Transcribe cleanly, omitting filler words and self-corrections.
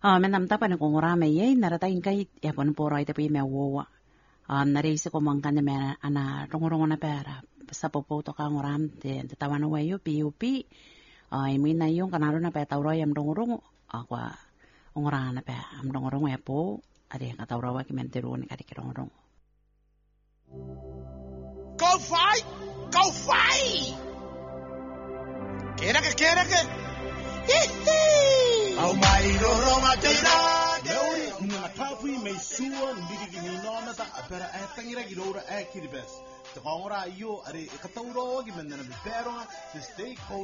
Men am tapa na kung rame ye narata ingkay ya pon poro ite pi me wowa. Narisi ko mang kanya me ana rongo na pera. Sa popoto ka ngoram te tawana wayo pi. Imi na yung kanaro na pa tawro yam rongo akwa ngorana pa am rongo ya po ade ka tawro wa ki mentero ni kadi rongo. Go fight! Go fight! Kera ke. Au mai ronga tira. Leori nga tapu mai sua ndigi ni nona ta apera tangira gi lora akiri bes. Te kongora iyo are katawro gi mendana beronga the stake